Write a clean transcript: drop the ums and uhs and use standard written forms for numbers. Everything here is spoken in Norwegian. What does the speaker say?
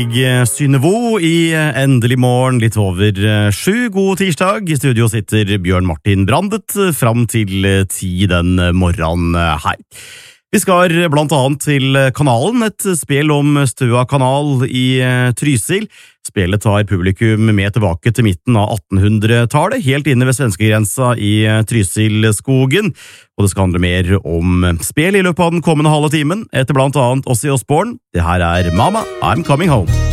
Synnøvo i endelig morgen, litt over 7. God tirsdag. I studio sitter Bjørn Martin Brandet fram til 10 den morgenen her. Vi skal blant annet til kanalen, et spill om Støa kanal i Trysil. Spillet tar publikum med tilbake til midten av 1800-tallet, helt inne ved svenskegrensa i Trysilskogen. Og det skal handle mer om spill i løpet av den kommende halve timen, etter blant annet Ozzy Osbourne. Det her er Mama, I'm Coming Home.